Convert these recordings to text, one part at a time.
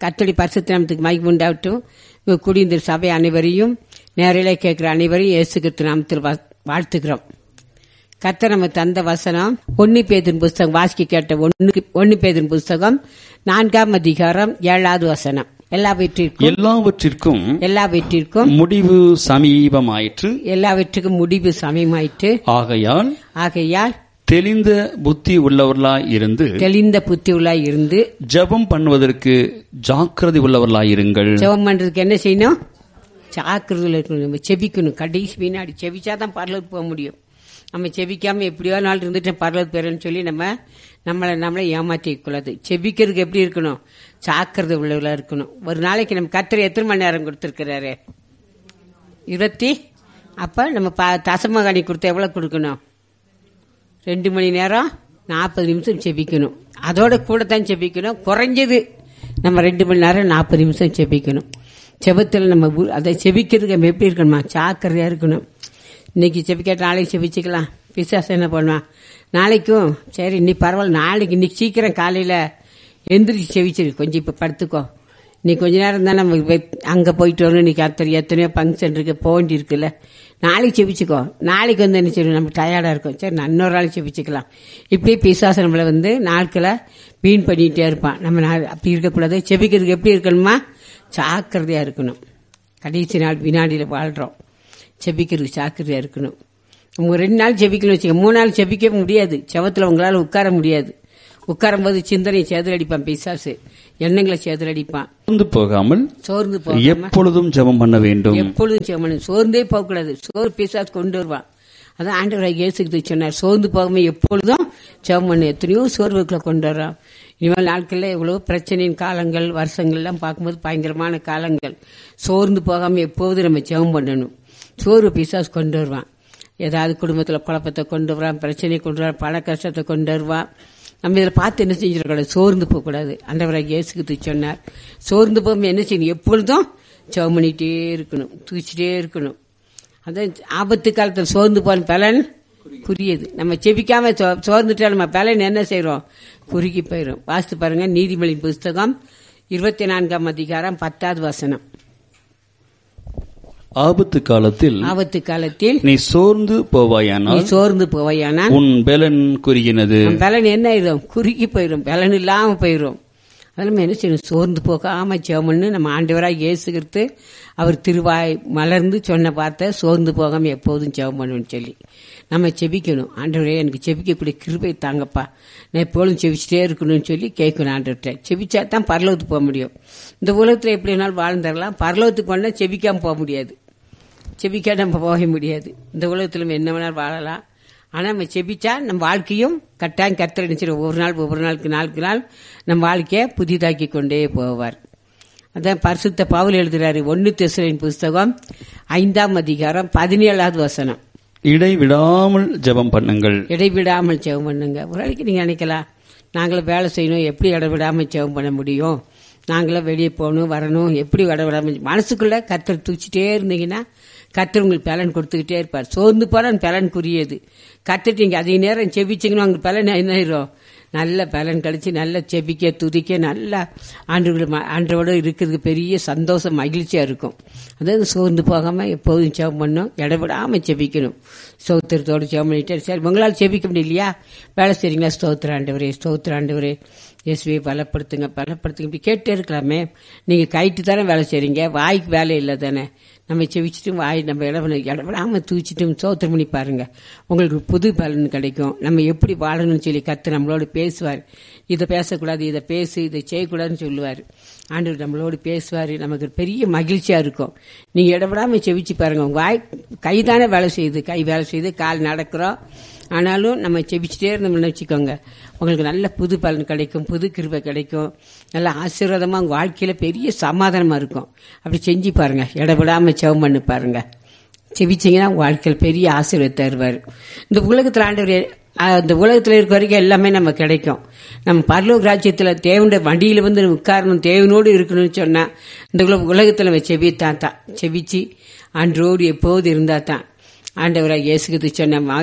கர்த்தருடைய பரிசுத்த நாமத்துக்கு மகிமை உண்டாகட்டும். குடியிருந்த சபை அனைவரையும் நேரிலே கேட்கிற அனைவரையும் இயேசு கிறிஸ்து நாமத்தில் வாழ்த்துக்கிறோம். கர்த்தர் நம்ம தந்த வசனம் 1 பேதுரு புஸ்தகம் வாசிக்க கேட்ட 1 பேதுரு புஸ்தகம் 4ஆம் அதிகாரம் 7வது வசனம். எல்லாவற்றிற்கும் முடிவு சமீபமாயிற்று. எல்லாவற்றுக்கும் முடிவு சமீபமாயிற்று. ஆகையால் தெளிந்த புத்தி உள்ளவர்களாய் இருந்து ஜெபம் பண்ணுவதற்கு ஜாக்கிரதை உள்ளவர்களாய் இருங்கள். ஜெபம் பண்றதுக்கு என்ன செய்யணும்? ஜாக்கிரதையில் இருக்கணும். நம்ம செபிக்கணும். கடைசி பின்னாடி செபிச்சாதான் பரலோகத்துக்கு போக முடியும். நம்ம செபிக்காம எப்படியோ நாள் இருந்துட்டு பரலோகத்துக்கு போறேன்னு சொல்லி நம்மளை ஏமாற்றிக்க கூடாது. செபிக்கிறதுக்கு எப்படி இருக்கணும்? ஜாக்கிரதை உள்ளவர்களா இருக்கணும். ஒரு நாளைக்கு நம்ம கர்த்தர் எத்தனை மணி நேரம் கொடுத்திருக்கிறாரு? 20. அப்ப நம்ம தசமகாணி கொடுத்தா எவ்வளவு கொடுக்கணும்? 2 மணி நேரம் 40 நிமிஷம் செபிக்கணும். அதோட கூட தான் செபிக்கணும். குறைஞ்சது நம்ம 2 மணி நேரம் 40 நிமிஷம் செபிக்கணும். செபத்தில் நம்ம அதை செபிக்கிறதுக்கு நம்ம எப்படி இருக்கணுமா? ஜாக்கிரதையா இருக்கணும். இன்னைக்கு செபிக்காட்ட நாளைக்கு செபிச்சுக்கலாம். பிசாசு என்ன பண்ணுவான்? நாளைக்கும் சரி இன்னைக்கு பரவாயில்ல, நாளைக்கு இன்னைக்கு சீக்கிரம் காலையில எந்திரிச்சு செவிச்சிரு, கொஞ்சம் இப்ப படுத்துக்கோ, இன்னைக்கு கொஞ்ச நேரம் தான் நம்ம அங்க போயிட்டு வரணும், இன்னைக்கு எத்தனையோ ஃபங்க்ஷன் இருக்கு, போக வேண்டி இருக்குல்ல, நாளைக்கு செபிச்சுக்கோ. நாளைக்கு வந்து என்ன செய்யணும்? நம்ம டயர்டா இருக்கும், சரி நான் இன்னொரு நாளைக்கு செபிச்சுக்கலாம். இப்படியே பிசாசு நம்மள நாட்களை வீண் பண்ணிட்டே இருப்பான். நம்ம அப்படி இருக்கக்கூடாது. செபிக்கிறதுக்கு எப்படி இருக்கணுமா? ஜாக்கிரதையா இருக்கணும். கடைசி நாள் வினாடியில வாழ்றோம். செபிக்கிறதுக்கு ஜாக்கிரதையா இருக்கணும். உங்க 2 நாள் செபிக்கணும் வச்சுக்க, 3 நாள் செபிக்க முடியாது. செவத்துல உங்களால உட்கார முடியாது. உட்காரும் போது சிந்தனை சேதலடிப்பான் பிசாசு, எண்ணங்களை சேதலடிப்பான். சோர்ந்து போகாமல் எப்பொழுதும் ஜெபம் பண்ண வேண்டும். எப்பொழுதும் ஜெபம் பண்ணணும். சோர்ந்தே போக கூடாது. சோறு பிசாசு கொண்டு வருவான். அதான் ஆண்டவராகிய இயேசு கிறிஸ்து சொன்னார், சோர்ந்து போகாம எப்பொழுதும் ஜெபம் பண்ணு. எத்தனையோ சோர்வுகளை கொண்டு வர்றான். இனிமேல் நாட்கள்ல எவ்வளவு பிரச்சனையின் காலங்கள், வருஷங்கள் எல்லாம் பார்க்கும்போது பயங்கரமான காலங்கள். சோர்ந்து போகாம எப்போது நம்ம ஜெபம் பண்ணணும். சோர்வு பிசாசு கொண்டு வருவான். ஏதாவது குடும்பத்துல குழப்பத்தை கொண்டு வரான், பிரச்சனை கொண்டு வரான், பண கஷ்டத்தை கொண்டு வருவான். நம்ம இதில் பார்த்து என்ன செஞ்சிடக்கூடாது? சோர்ந்து போகக்கூடாது. ஆண்டவராகிய இயேசு கிறிஸ்து சொன்னார், சோர்ந்து போகாம என்ன செய்யணும்? எப்பொழுதும் ஜெபம் பண்ணிட்டே இருக்கணும், தூச்சிட்டே இருக்கணும். அதான் ஆபத்து காலத்தில் சோர்ந்து போன பலன் குறியது. நம்ம செபிக்காம சோர்ந்துட்டா நம்ம பலன் என்ன செய்யறோம்? குறுகி போயிடும். வாசித்து பாருங்க, நீதிமொழியின் புஸ்தகம் 24ஆம் அதிகாரம் 10வது வசனம். ஆபத்து காலத்தில் நீ சோர்ந்து போவாயானால் உன் பலன் குறுகினது. பலன் என்ன ஆயிடும்? குறுகி போயிடும், பலன் இல்லாம போயிடும். அதெல்லாம் என்ன செய்யணும்? சோர்ந்து போகாம ஜெபம்னு நம்ம ஆண்டவராய் இயேசு கிறிஸ்து அவர் திருவாய் மலர்ந்து சொன்ன பார்த்த சோர்ந்து போகாம எப்போதும் ஜெபம் பண்ணணும்னு சொல்லி நம்ம செபிக்கணும். ஆண்டவரே எனக்கு செபிக்கக்கூடிய கிருபை தாங்கப்பா, நான் எப்போதும் செபிச்சுட்டே இருக்கணும்னு சொல்லி கேட்கணும் ஆண்டவர்கிட்ட. செபிச்சா தான் பரலோகத்துக்கு போக முடியும். இந்த உலகத்துல எப்படி வேணாலும் வாழ்ந்துடலாம், பரலோகத்துக்கு போனா செபிக்காம போக முடியாது. செபிக்கா நம்ம போக முடியாது. இந்த உலகத்துல நம்ம என்ன வேணாலும் வாழலாம், ஆனா நம்ம செபிச்சா நம்ம வாழ்க்கையும் கட்டாயம் கர்த்தர் நினைச்சிடும். ஒவ்வொரு நாளுக்கு நாள் நம்ம வாழ்க்கைய புதிதாக்கி கொண்டே போவார். அதான் பரிசுத்த பவுல் எழுதுறாரு 1 தெசலோனிக்கேயர் புஸ்தகம் 5ஆம் அதிகாரம் 17வது வசனம். இடைவிடாமல் ஜெபம் பண்ணுங்கள். ஒரு நாளைக்கு நீங்க நினைக்கலாம், நாங்களும் வேலை செய்யணும், எப்படி இடைவிடாமல் ஜெபம் பண்ண முடியும்? நாங்களும் வெளியே போகணும் வரணும், எப்படி இடைவிடாமல்? மனசுக்குள்ள கர்த்தர் தூச்சிட்டே இருந்தீங்கன்னா கர்த்தர் உங்களுக்கு பலன் கொடுத்துக்கிட்டே இருப்பார். சோர்ந்து போன பலன் குறியது. கர்த்தர் நீங்க அதிக நேரம் செபிச்சிங்கன்னா உங்களுக்கு பலன் என்ன ஆயிரும்? நல்ல பலன் கழிச்சு நல்ல செபிக்க துதிக்க நல்ல ஆண்டோட இருக்கிறதுக்கு பெரிய சந்தோஷம் மகிழ்ச்சியா இருக்கும். அதாவது சோர்ந்து போகாம எப்போதும் ஜெபம் பண்ணணும், இடைவிடாம செபிக்கணும். ஸ்தோத்திரத்தோடு ஜெபம் பண்ணிட்டு, சரி உங்களால் செபிக்க முடியலையா? வேலை செய்றீங்களா? ஸ்தோத்திர ஆண்டவரே இயேசுவை பலப்படுத்துங்க இப்படி கேட்டே இருக்கலாமே. நீங்க கைட்டு தானே வேலை செய்றீங்க, வாய்க்கு வேலை இல்லை தானே. நம்ம செவிச்சிட்டும் வாய் நம்ம இடவிடாம தூச்சிட்டும் சோத்திரம் பண்ணி பாருங்க, உங்களுக்கு புது பலன் கிடைக்கும். நம்ம எப்படி வாழணும்னு சொல்லி கர்த்தர் நம்மளோட பேசுவார். இதை பேசக்கூடாது, இதை பேசு, இதை செய்யக்கூடாதுன்னு சொல்லுவார். ஆண்டவர் நம்மளோடு பேசுவார். நமக்கு பெரிய மகிழ்ச்சியா இருக்கும். நீங்க இடவிடாம செவிச்சு பாருங்க. உங்க வாய் கைதானே வேலை செய்யுது, கை வேலை செய்யுது, கால் நடக்கிறோம். ஆனாலும் நம்ம செபிச்சுட்டே இருந்தோம்னு வச்சுக்கோங்க, உங்களுக்கு நல்ல புது பலன் கிடைக்கும், புது கிருபை கிடைக்கும், நல்ல ஆசீர்வாதமா உங்க வாழ்க்கையில பெரிய சமாதானமா இருக்கும். அப்படி செஞ்சு பாருங்க, இடைவிடாம ஜெபம் பண்ணி பாருங்க. செபிச்சீங்கன்னா உங்க வாழ்க்கையில பெரிய ஆசீர்வாதம் தருவார். இந்த உலகத்துல ஆண்டவர், இந்த உலகத்துல இருக்க வரைக்கும் எல்லாமே நம்ம கிடைக்கும். நம்ம பரலோக ராஜ்யத்துல தேவனுடைய வண்டியில வந்து உட்காரணும், தேவனோடு இருக்கணும்னு சொன்னா இந்த உலகத்துல நம்ம செபிச்சு அன்றோடு எப்போது இருந்தா தான். ஆண்டவராக இயேசு கிறிஸ்து சொன்ன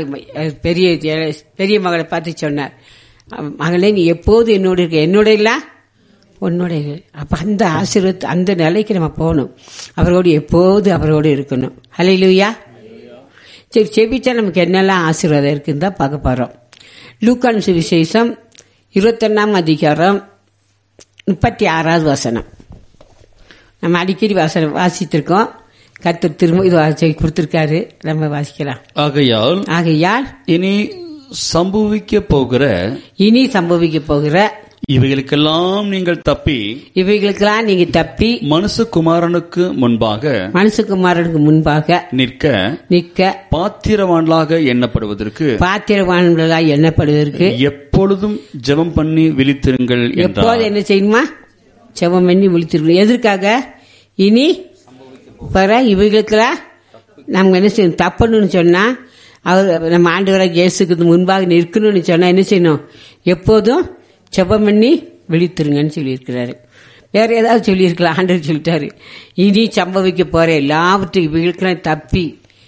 பெரிய மகளை பார்த்து சொன்னார், மகளே நீ எப்போது என்னோட இருக்க, என்னோட இல்ல உன்னோட அப்ப அந்த ஆசீர்வாத அந்த நிலைக்கு நம்ம போகணும். அவரோடு எப்போது அவரோடு இருக்கணும். ஹல்லேலூயா. சரி, செபிச்சா நமக்கு என்னெல்லாம் ஆசீர்வாதம் இருக்குன்னு தான் பார்க்க போறோம். லூக்கான் சுவிசேஷம் 21 அதிகாரம் 36வது வசனம். நம்ம அடிக்கடி வாசித்திருக்கோம். கர்த்தர் திரும்ப இது கொடுத்திருக்காரு, நம்ம வாசிக்கலாம். ஆகையால் இனி சம்பவிக்க போகிற இவைகளுக்கெல்லாம் நீங்கள் தப்பி மனுஷகுமாரனுக்கு முன்பாக நிற்க பாத்திரவான்களாக எண்ணப்படுவதற்கு எப்பொழுதும் ஜெபம் பண்ணி விழித்திருங்கள். எப்போது என்ன செய்யணுமா? ஜெபம் பண்ணி விழித்திருக்கணும். எதற்காக? இனி இவைகளுக்கெல்லாம் நம்ம என்ன செய்யணும்? தப்பணும்னு சொன்னா, அவர் நம்ம ஆண்டவராக இயேசுக்கு முன்பாக நிற்கணும்னு சொன்னா என்ன செய்யணும்? எப்போதும் ஜெபம் பண்ணி விழித்திருங்கன்னு சொல்லியிருக்கிறாரு. வேற ஏதாவது சொல்லியிருக்கலாம். ஆண்டவர் சொல்லிட்டாரு, இனி சம்பவிக்க போற எல்லாவற்றையும் இவைகளுக்கெல்லாம் தப்பி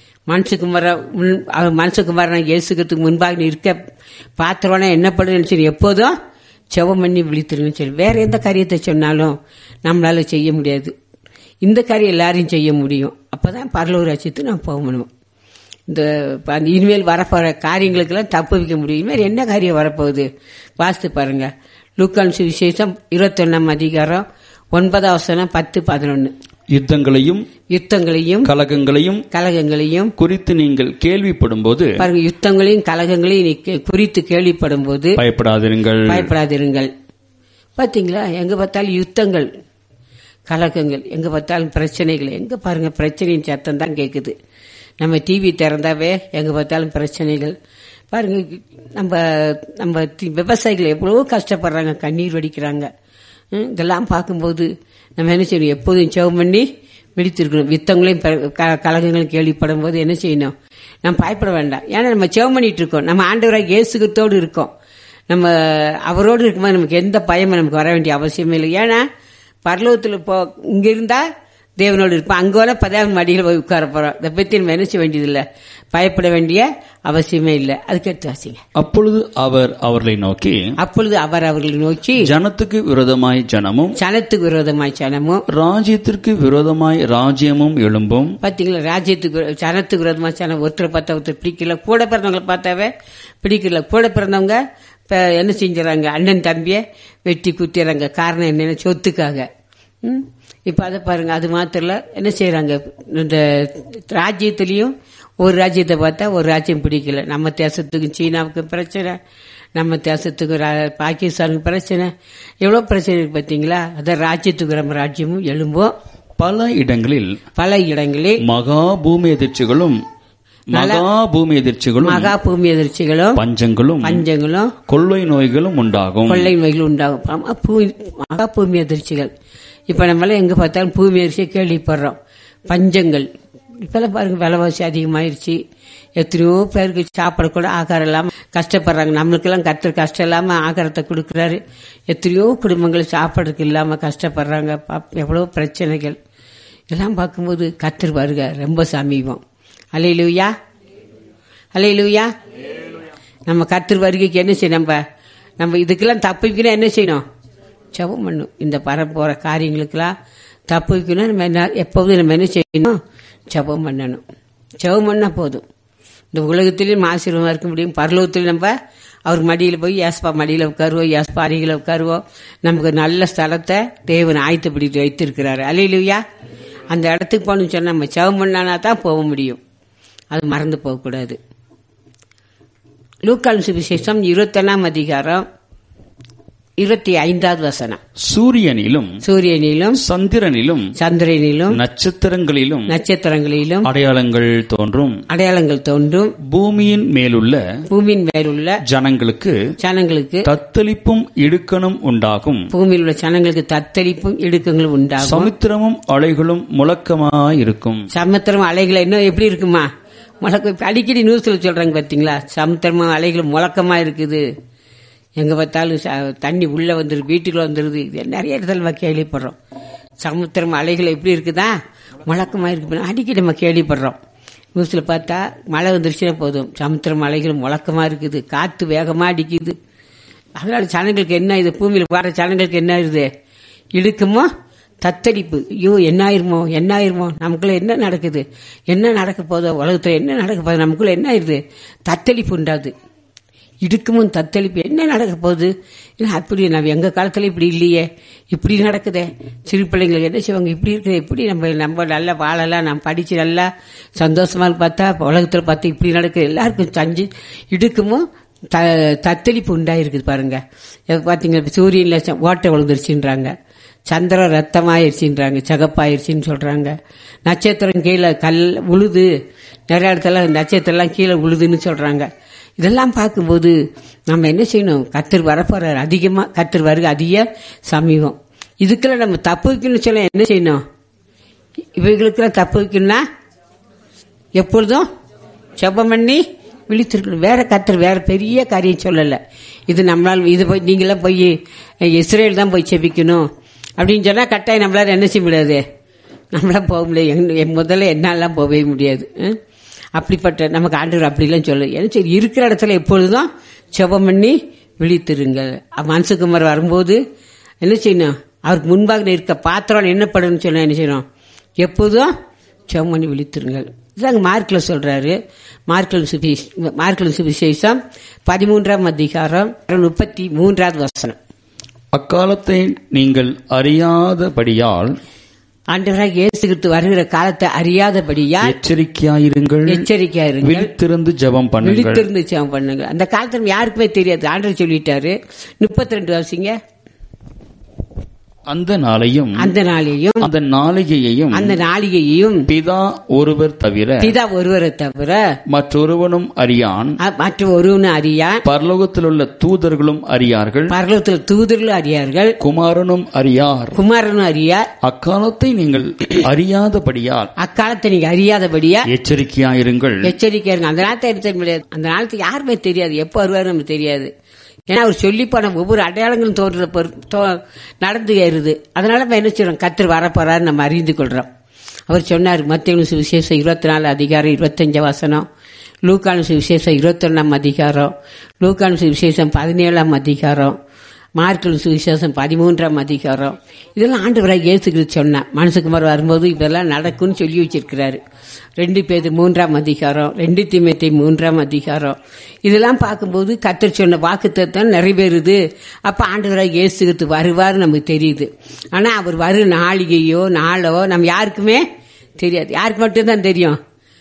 மனுஷகுமாரன் இயேசுக்கு முன்பாக நிற்க பாத்திரம்னா என்னப்படுதுன்னு சொல்லி எப்போதும் ஜெபம் பண்ணி விழித்திருங்கன்னு சொல்லி. வேற எந்த காரியத்தை சொன்னாலும் நம்மளால செய்ய முடியாது. இந்த காரியம் எல்லாரையும் செய்ய முடியும். அப்பதான் பரலோக ராஜ்யத்துக்கு நாம் போக முடியும். இந்த இனிமேல் வரப்போற காரியங்களுக்கெல்லாம் தப்பு வைக்க முடியும். இனிமேல் என்ன காரியம் வரப்போகுது வாசித்து பாருங்க. லூக்கான் சுவிசேஷம் 21 அதிகாரம் 9வது வசனம் 10-11. யுத்தங்களையும் கலகங்களையும் குறித்து நீங்கள் கேள்விப்படும் போது பாருங்க, யுத்தங்களையும் கலகங்களையும் குறித்து கேள்விப்படும் போது பயப்படாதிருங்கள். பாத்தீங்களா? எங்க பார்த்தாலும் யுத்தங்கள், கலகங்கள், எங்க பார்த்தாலும் பிரச்சனைகள். எங்க பாருங்க, பிரச்சனையின் சத்தம் தான் கேக்குது. நம்ம டிவி திறந்தாவே எங்க பார்த்தாலும் பிரச்சனைகள். பாருங்க, நம்ம விவசாயிகள் எவ்வளவோ கஷ்டப்படுறாங்க, கண்ணீர் வடிக்கிறாங்க. இதெல்லாம் பார்க்கும்போது நம்ம என்ன செய்யணும்? எப்போதும் ஜெபம் பண்ணி விழித்திருக்கணும். யுத்தங்களையும் கலகங்களையும் கேள்விப்படும் போது என்ன செய்யணும்? நம்ம பயப்பட வேண்டாம். ஏன்னா நம்ம ஜெபம் பண்ணிட்டு இருக்கோம். நம்ம ஆண்டவராக இயேசுகிறிஸ்துவோடு இருக்கோம். நம்ம அவரோடு இருக்கும்போது நமக்கு எந்த பயமும் நமக்கு வர வேண்டிய அவசியமே இல்லை. ஏன்னா பரலோகத்தில் இங்க இருந்தா தேவனோடு இருப்போம். அங்க வர 10 மடியில் போய் உட்கார போறோம். இதை பத்தி நம்ம என்ன செய்ய வேண்டியதில்லை, பயப்பட வேண்டிய அவசியமே இல்லை. அதுக்கு எடுத்து வாசிங்க. அப்பொழுது அவர் அவர்களை நோக்கி ஜனத்துக்கு விரோதமாய் ஜனமும் ராஜ்யத்திற்கு விரோதமாய் ராஜ்யமும் எழும்பும். பாத்தீங்களா? ஜனத்துக்கு விரோதமாய் ஜனம். ஒருத்தரை பார்த்தா ஒருத்தர் பிடிக்கல, கூட பிறந்தவங்களை பார்த்தாவே பிடிக்கல. கூட பிறந்தவங்க என்ன செஞ்சுறாங்க? அண்ணன் தம்பிய வெட்டி குத்திடுறாங்க. காரணம் என்னன்னா சொத்துக்காக. இப்ப அதை பாருங்க. அது மாத்திரம் என்ன செய்யறாங்க? இந்த ராஜ்யத்திலையும் ஒரு ராஜ்யத்தை பார்த்தா ஒரு ராஜ்யம் பிடிக்கல. நம்ம தேசத்துக்கும் சீனாவுக்கு பிரச்சனை, நம்ம தேசத்துக்கு பாகிஸ்தானுக்கு பிரச்சனை, எவ்வளவு பிரச்சனை இருக்கு பாத்தீங்களா? அதான் ராஜ்யத்துக்கு நம்ம ராஜ்யமும் எழும்போம். பல இடங்களில் மகா பூமி எதிர்ச்சிகளும் பஞ்சங்களும் கொள்ளை நோய்களும் உண்டாகும். மகா பூமி எதிர்ச்சிகள். இப்ப நம்மளால எங்க பார்த்தாலும் பூமி எதிர்ச்சியை கேள்விப்படுறோம். பஞ்சங்கள் இப்பெல்லாம் பாருங்க, விலைவாசி அதிகமாயிருச்சு. எத்தனையோ பேருக்கு சாப்பாடு கூட ஆகாரம் இல்லாம கஷ்டப்படுறாங்க. நம்மளுக்கெல்லாம் கர்த்தர் கஷ்டம் இல்லாம ஆகாரத்தை கொடுக்கறாரு. எத்தனையோ குடும்பங்கள் சாப்பாடுக்கு இல்லாம கஷ்டப்படுறாங்க. எவ்வளவு பிரச்சனைகள் எல்லாம் பார்க்கும்போது கர்த்தர் வருக ரொம்ப சமீபம். அல்லேலூயா, அல்லேலூயா. நம்ம கர்த்தர் வருகைக்கு என்ன செய்யணும்? நம்ம இதுக்கெல்லாம் தப்பிக்கணும். என்ன செய்யணும்? ஜெபம் பண்ணும். இந்த பரப்போற காரியங்களுக்கெல்லாம் தப்பிக்கணும். நம்ம என்ன எப்போதும் நம்ம என்ன செய்யணும்? ஜெபம் பண்ணணும். ஜெபம் பண்ணா போதும். இந்த உலகத்திலேயும் ஆசீர்வாதமா இருக்க முடியும். பரலோகத்திலும் நம்ம அவர் மடியில் போய் ஏஸ்பா மடியில் உட்காருவோம், ஏஸ்பா அருகில உட்காருவோம். நமக்கு நல்ல ஸ்தலத்தை தேவன் ஆயத்தப்படுத்தி வைத்திருக்கிறாரு. அல்லேலூயா. அந்த இடத்துக்கு போகணும்னு சொன்னா நம்ம ஜெபம் பண்ணானா தான் போக முடியும். அது மறந்து போகக்கூடாது. லூக்கான் சுவிசேஷம் 21 அதிகாரம் 25வது வசனம். சூரியனிலும் சந்திரனிலும் நட்சத்திரங்களிலும் அடையாளங்கள் தோன்றும். பூமியின் மேலுள்ள ஜனங்களுக்கு தத்தளிப்பும் இடுக்கணும் உண்டாகும். பூமியில் உள்ள ஜனங்களுக்கு தத்தளிப்பும் இடுக்கங்களும் உண்டாகும். சமுத்திரமும் அலைகளும் முழக்கமாயிருக்கும். சமுத்திரம் அலைகள் என்ன எப்படி இருக்குமா? முழக்கம். அடிக்கடி நியூஸ்ல சொல்றாங்க பாத்தீங்களா? சமுத்திரமும் அலைகளும் முழக்கமா இருக்குது. எங்க பார்த்தாலும் தண்ணி உள்ள வந்துருது, வீட்டுக்குள்ள வந்துருது. நிறைய இடத்துல கேள்விப்படுறோம். சமுத்திரம் அலைகள் எப்படி இருக்குதா? முழக்கமா இருக்கு. அடிக்கடி நம்ம கேள்விப்படுறோம். நியூஸ்ல பார்த்தா மழை வந்துருச்சுன்னா போதும், சமுத்திரம் அலைகள் முழக்கமா இருக்குது, காத்து வேகமா அடிக்குது. அதனால ஜனங்களுக்கு என்ன இது? பூமியில பாடுற ஜனங்களுக்கு என்ன இருக்குது? இடுக்குமோ தத்தளிப்பு. ஐயோ என்ன ஆயிருமோ நமக்குள்ள என்ன நடக்குது, என்ன நடக்க போதோ, உலகத்துல என்ன நடக்க போதோ, நமக்குள்ள என்ன ஆயிருது, தத்தளிப்பு உண்டாது. இடுக்கமும் தத்தளிப்பு, என்ன நடக்க போகுது, அப்படி நம்ம எங்க காலத்துல இப்படி இல்லையே, இப்படி நடக்குதே, சிறு பிள்ளைங்களுக்கு என்ன செய்வாங்க, இப்படி இருக்குது, எப்படி நம்ம நல்லா வாழலாம், நம்ம படிச்சு நல்லா சந்தோஷமா பார்த்தா உலகத்துல பார்த்தா இப்படி நடக்குது, எல்லாருக்கும் இடுக்கமும் தத்தளிப்பு உண்டாயிருக்குது பாருங்க. பாத்தீங்க சூரியன்ல ஓட்டை விழுந்துருச்சுன்றாங்க, சந்திரன் ரத்தமாயிருச்சுன்றாங்க, சகப்பாயிருச்சுன்னு சொல்றாங்க, நட்சத்திரம் கீழே உழுது, நிறைய இடத்துல நட்சத்திரம் எல்லாம் கீழே உழுதுன்னு சொல்றாங்க. இதெல்லாம் பார்க்கும்போது நம்ம என்ன செய்யணும், கர்த்தர் வரப்போறாரு, அதிகமா கர்த்தர் வருக அதிக சமீபம். இதுக்கெல்லாம் நம்ம தப்பு வைக்கணும்னு சொல்ல என்ன செய்யணும், இவைகளுக்கெல்லாம் தப்பு வைக்கணும்னா எப்பொழுதும் ஜெபம் பண்ணி விழித்திருக்கணும். வேற கர்த்தர் வேற பெரிய காரியம் சொல்லல. இது நம்மளால் இது போய் நீங்களாம் போய் இஸ்ரேல் தான் போய் செபிக்கணும் அப்படின்னு சொன்னா கட்டாயம் நம்மளால என்ன செய்ய முடியாது, நம்மளாம் போக முடியாது. முதல்ல என்னாலாம் போகவே முடியாது. அப்படிப்பட்ட நமக்கு ஆண்டவர் அப்படிலாம் சொல்ல, ஏன்னா சரி இருக்கிற இடத்துல எப்பொழுதும் ஜெபம் பண்ணி விழித்திருங்கள். மனசுக்குமார் வரும்போது என்ன செய்யணும், அவருக்கு முன்பாக இருக்க பாத்திரம் என்னப்படும் சொன்னா என்ன செய்யணும், எப்போதும் ஜெபம் பண்ணி விழித்திருங்கள். இதாங்க மார்க்கில் சொல்றாரு. மார்க்கில் சுவிசேஷம் 13ஆம் அதிகாரம் 33வது வசனம். அக்காலத்தை நீங்கள் அறியாதபடியால், ஆண்டவராக இயேசு கிறிஸ்து வருகிற காலத்தை அறியாதபடியால் எச்சரிக்கையாயிருங்கள், விழித்திருந்து ஜெபம் பண்ணுங்கள். அந்த காலத்துல யாருக்குமே தெரியாது, ஆண்டவர் சொல்லிட்டாரு. 32 வாசிங்க. அந்த நாளையும் அந்த நாளிகையையும் பிதா ஒருவரை தவிர மற்றொருவனும் அறியான், பரலோகத்தில் உள்ள தூதர்களும் அறியார்கள், குமாரனும் அறியார். அக்காலத்தை நீங்கள் அறியாதபடியால் எச்சரிக்கையாயிருங்கள். அந்த நாளத்தை எடுத்த முடியாது, அந்த நாளுக்கு யாருமே தெரியாது, எப்ப வருவாரு நமக்கு தெரியாது. ஏன்னா அவர் சொல்லி போன ஒவ்வொரு அடையாளங்களும் நடந்து ஏறுது. அதனால நம்ம என்ன செய்யறோம், கர்த்தர் வரப்போறாரு நம்ம அறிந்து கொள்றோம். அவர் சொன்னார், மத்தேயு சுவிசேஷம் 24 அதிகாரம் 25 வசனம், லூக்கானு சுவிசேஷம் 21 அதிகாரம், லூக்கானு சுவிசேஷம் 17 அதிகாரம், மார்க்கு சுவிசேஷம் 13 அதிகாரம். இதெல்லாம் ஆண்டவராக இயேசு கிறிஸ்து சொன்னார். மனுஷகுமார் வரும்போது இதெல்லாம் நடக்கும்னு சொல்லி வச்சிருக்கிறாரு. 2 பேதுரு 3 அதிகாரம், 2 தீமோத்தேயு 3 அதிகாரம். இதெல்லாம் பார்க்கும்போது கர்த்தர் சொன்ன வாக்குத்தத்தம் நிறைவேறுது. அப்ப ஆண்டவராக இயேசு கிறிஸ்து வருவாரு நமக்கு தெரியுது. ஆனா அவர் வரும் நாளிகையோ நாளோ நம்ம யாருக்குமே தெரியாது. யாருக்கு மட்டும்தான் தெரியும்,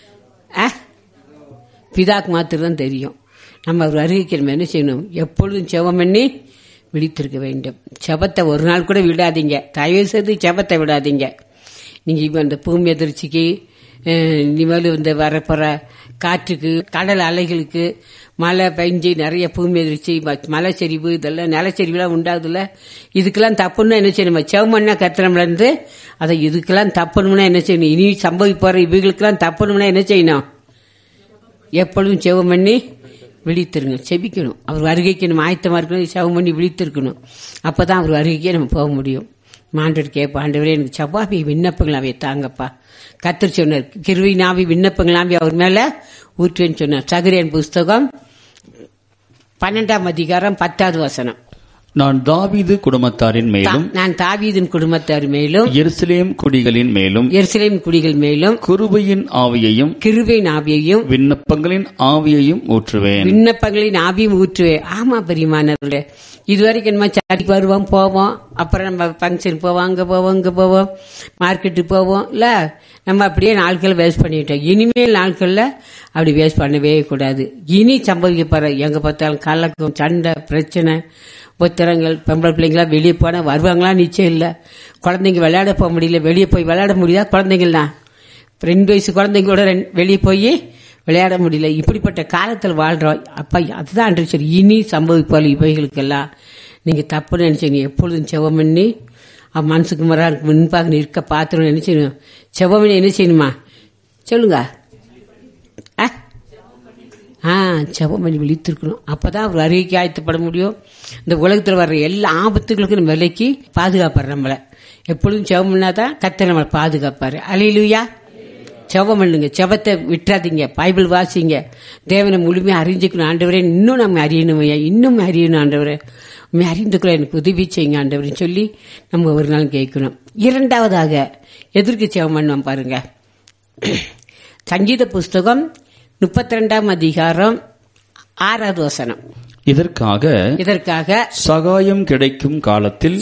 பிதாக்கு மாத்திரம் தான் தெரியும். நம்ம அவர் வருகைக்கு நம்ம என்ன செய்யணும், எப்பொழுதும் ஜெபம் பண்ணி விழித்திருக்க வேண்டும். ஜெபத்தை ஒரு நாள் கூட விடாதீங்க, தயவு செய்து ஜெபத்தை விடாதீங்க. நீங்க இப்ப இந்த பூமி அதிர்ச்சிக்கு, இனிமேல் இந்த வரப்போற காற்றுக்கு, கடல் அலைகளுக்கு, மழை பெஞ்சு நிறைய பூமி அதிர்ச்சி, மலை சரிவு, இதெல்லாம் நிலச்சரிவுலாம் உண்டாகுதுல்ல, இதுக்கெல்லாம் தப்புன்னா என்ன செய்யணும், செவமண்ணா கத்திரம்ல இருந்து அதை இதுக்கெல்லாம் தப்பணும்னா என்ன செய்யணும், இனி சம்பவிப்போற இவைகளுக்கெல்லாம் தப்பணும்னா என்ன செய்யணும், எப்பொழுதும் செவம் பண்ணி விழித்திருங்க, செபிக்கணும். அவர் வருகைக்கு நம்ம ஆயத்தமா இருக்கணும், செவம் பண்ணி விழித்திருக்கணும். அப்பதான் அவர் வருகைக்கே நம்ம போக முடியும். ஆண்டவர் கேட்பா, ஆண்டவரே எனக்கு செவ்வாபி விண்ணப்பங்களாவே தாங்கப்பா. கர்த்தர் சொன்னார், கிருபை நாவி விண்ணப்பங்களாவே அவர் மேல ஊற்றுவேன்னு சொன்னார். சகரியான் புஸ்தகம் 12 அதிகாரம் 10வது வசனம். நான் தாவீது குடும்பத்தாரின் மேலும் எருசலேம் குடிகளின் மேலும் கிருபையின் ஆவியையும் விண்ணப்பங்களின் ஆவியையும் ஊற்றுவேன். ஆமா பெரியமானவர்களே, இதுவரைக்கும் நம்ம சர்ச்சுக்கு வருவோம் போவோம், அப்புறம் நம்ம ஃபங்க்ஷன் போவோம், அங்க போவோம் இங்க போவோம், மார்க்கெட்டுக்கு போவோம் இல்ல, நம்ம அப்படியே நாட்கள் வேஸ்ட் பண்ணிட்டோம். இனிமேல் நாட்கள்ல அப்படி வேஸ்ட் பண்ணவே கூடாது. இனி சம்பவிக்க போற எங்க பார்த்தாலும் கலக்கம், சண்டை, பிரச்சனை, புத்திரங்கள், பொம்பளை பிள்ளைங்களா வெளியே போனா வருவாங்களா நிச்சயம் இல்ல. குழந்தைங்க விளையாட போக முடியல, வெளியே போய் விளையாட முடியாது. குழந்தைங்கள்லாம் 2 வயசு குழந்தைங்களோட வெளியே போய் விளையாட முடியல. இப்படிப்பட்ட காலத்தில் வாழ்றோம். அப்ப அதுதான் சரி, இனி சம்பவிப்பால் இவைகளுக்கெல்லாம் நீங்க தப்பு நினைச்சீங்க. எப்பொழுதும் செவம் பண்ணி மனசுக்கு முன்பாக நிற்க பாத்திரம் என்ன செய்யணும், செவம் பண்ணி என்ன செய்யணுமா சொல்லுங்க, செவம் பண்ணி விழித்திருக்கணும். அப்பதான் அவர் வருகைக்கு ஆயத்தப்பட முடியும். இந்த உலகத்தில் வர்ற எல்லா ஆபத்துகளுக்கும் நம்ம விலைக்கு பாதுகாப்பாரு. நம்மள எப்பொழுதும் செவம் பண்ணாதான் கர்த்தர் நம்மளை பாதுகாப்பாரு. அல்லேலூயா. செவம் பண்ணுங்க, செவத்தை விட்டுறாதீங்க, பைபிள் வாசிங்க, தேவனை முழுமையா அறிஞ்சிக்கணும். ஆண்டவரே இன்னும் நம்ம அறியணும், இன்னும் அறியணும். ஆண்டவரே அறிந்து கொள்ள எனக்கு உதவி செய்யுங்க ஆண்டவர்னு சொல்லி நம்ம ஒரு நாள் கேட்கணும். இரண்டாவதாக எதற்கு ஜெபம் பண்ணுவோம் பாருங்க. சங்கீத புஸ்தகம் 32 அதிகாரம் 6வது வசனம். இதற்காக சகாயம் கிடைக்கும் காலத்தில்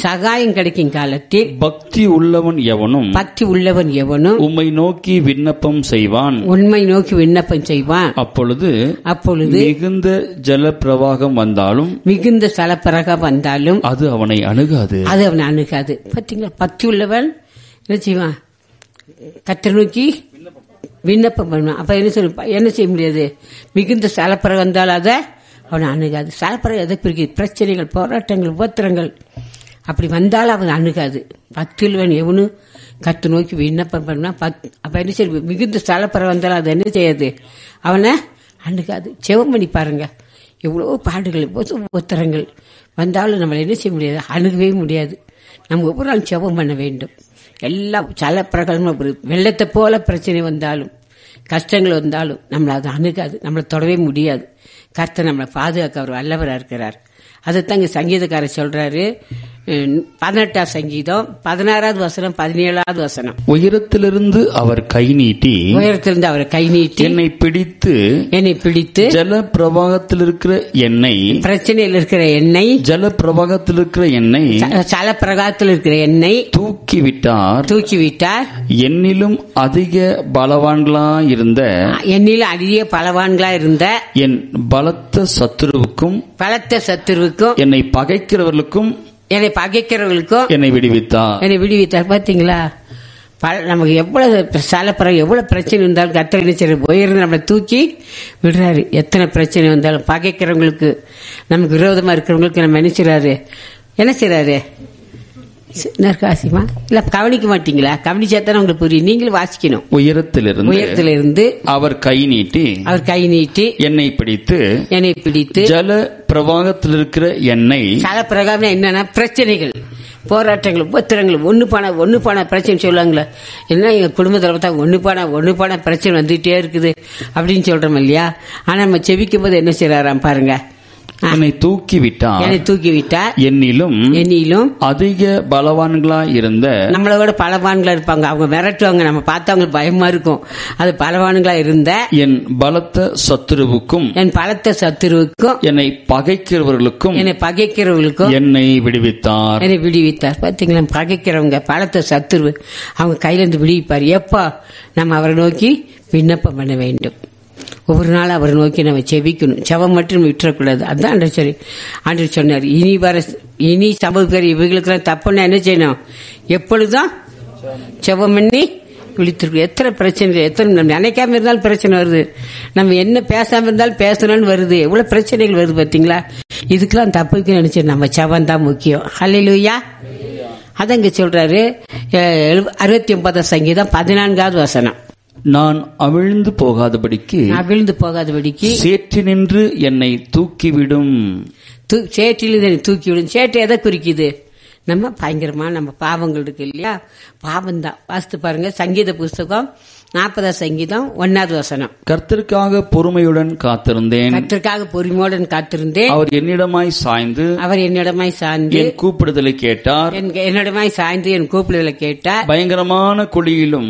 பக்தி உள்ளவன் எவனும் உம்மை நோக்கி விண்ணப்பம் செய்வான். அப்பொழுது மிகுந்த ஜல பிரவாகம் வந்தாலும் அது அவனை அணுகாது. பாத்தீங்களா, பக்தி உள்ளவன் என்ன செய்வான்? கர்த்தரை நோக்கி விண்ணப்பம் பண்ணுவான். அப்ப என்ன செய்ய முடியாது? மிகுந்த சலப்பிரகம் வந்தாலும் அதை அவனை அணுகாது. சலப்பிரகம் எதை குறிக்கிறது? பிரச்சனைகள், போராட்டங்கள், உபத்திரங்கள் அப்படி வந்தாலும் அவன் அணுகாது. பக்தியுள்ளவன் எவனும் கர்த்தரை நோக்கி விண்ணப்பம் பண்ணுவான். அப்ப என்ன செய்ய? மிகுந்த சலப்பிரகம் வந்தாலும் அது என்ன செய்யாது? அவனை அணுகாது. ஜெபம் பண்ணி பாருங்க. எவ்வளவு பாடுகள், உபத்திரங்கள் வந்தாலும் நம்மளை என்ன செய்ய முடியாது? அணுகவே முடியாது. நம்ம ஒவ்வொரு நாள் ஜெபம் பண்ண வேண்டும். எல்லாம் சலப்பிரகலமா வெள்ளத்தை போல பிரச்சனை வந்தாலும், கஷ்டங்கள் வந்தாலும் நம்மளை அது அணுகாது, நம்மளை தொடவே முடியாது. கர்த்தர் நம்மளை பாதுகாக்க அவர் வல்லவராக இருக்கிறார். அதைத்தாங்க சங்கீதக்காரர் சொல்றாரு. 18ஆம் சங்கீதம் 16வது வசனம் 17வது வசனம். உயரத்திலிருந்து அவர் கை நீட்டி என்னை பிடித்து ஜல பிரவாகத்தில் இருக்கிற என்னை, பிரச்சனையில் இருக்கிற என்னை, ஜல பிரவாகத்தில் இருக்கிற என்னை, சல பிரகாரத்தில் இருக்கிற என்னை தூக்கி விட்டார். என்னிலும் அதிக பலவான்களாயிருந்த என் பலத்த சத்துருவுக்கும் என்னை பகைக்கிறவர்களுக்கும் என்னை விடுவித்தார். பாத்தீங்களா, நமக்கு எவ்வளவு சலப்பிரம், எவ்வளவு பிரச்சனை இருந்தாலும் கர்த்தர் என்ன செய்யறாரு? உயர்ந்து நம்மளை தூக்கி விடுறாரு. எத்தனை பிரச்சனை வந்தாலும் பகைக்கிறவங்களுக்கு, நமக்கு விரோதமா இருக்கிறவங்களுக்கு நம்ம என்ன செய்யறாரு? காசியமா இல்ல கவனிக்க மாட்டீங்களா? கவனிச்சாத்தானே உங்களுக்கு புரியும். நீங்களும் வாசிக்கணும். உயரத்திலிருந்து அவர் கை நீட்டி என்னை பிடித்து ஜல பிரவாகத்தில் இருக்கிற எண்ணெய். ஜல பிரவாகம் என்னன்னா பிரச்சனைகள், போராட்டங்கள், உபத்திரங்கள், ஒண்ணு போன பிரச்சனை சொல்லுவாங்களே. என்ன எங்க குடும்பத்துல பார்த்தா ஒண்ணு போன பிரச்சனை வந்துட்டே இருக்குது அப்படின்னு சொல்றோம் இல்லையா? ஆனா நம்ம செபிக்கும் போது என்ன செய்யறாராம் பாருங்க. என்னை தூக்கி விட்டார். என்னிலும் அதிக பலவான்களா இருந்த, நம்மளோட பலவான்களா இருப்பாங்க. அவங்க மிரட்டுவாங்க, நம்ம பார்த்தா அவங்களுக்கு பயமா இருக்கும். அது பலவான்களா இருந்த என் பலத்த சத்துருவுக்கும் என்னை பகைக்கிறவர்களுக்கும் என்னை விடுவித்தார். பாத்தீங்களா, பகைக்கிறவங்க பலத்த சத்துரு அவங்க கையில இருந்து விடுவிப்பார். எப்ப நம்ம அவரை நோக்கி விண்ணப்பம் பண்ண வேண்டும். ஒவ்வொரு நாள் அவரை நோக்கி நம்ம செபிக்கணும். செவம் மட்டும் விட்டுறக்கூடாது. அதுதான் சரி ஆண்டவர் சொன்னார். இனி சபைக்கார் இவங்களுக்கெல்லாம் தப்புன்னா என்ன செய்யணும்? எப்பொழுதும் செவம் பண்ணி விழித்திருக்கோம். எத்தனை பிரச்சனைகள், நம்ம நினைக்காம இருந்தாலும் பிரச்சனை வருது. நம்ம என்ன பேசாம இருந்தாலும் பேசணும்னு வருது. எவ்வளவு பிரச்சனைகள் வருது பாத்தீங்களா? இதுக்கெல்லாம் தப்புக்கு நினைச்சு நம்ம செவம் தான் முக்கியம். ஹல்லேலூயா. அதான் இங்க சொல்றாரு. 69ஆம் சங்கீதம் 14வது வசனம். நான் அவிழ்ந்து போகாதபடிக்கு சேற்றினின்று என்னை தூக்கிவிடும். சேற்றில் தூக்கிவிடும். சேற்று எதை குறிக்குது? நம்ம பயங்கரமா நம்ம பாவங்கள் இருக்கு இல்லையா? பாவம் தான். வாசித்து பாருங்க. சங்கீத புஸ்தகம் 40ஆம் சங்கீதம் 1வது வசனம். கர்த்தருக்காக பொறுமையுடன் காத்திருந்தேன். அவர் என்னிடமாய் சாய்ந்து என் கூப்பிடுதலை கேட்டார். என் கூப்பிடுதலை கேட்டார். பயங்கரமான குழியிலும்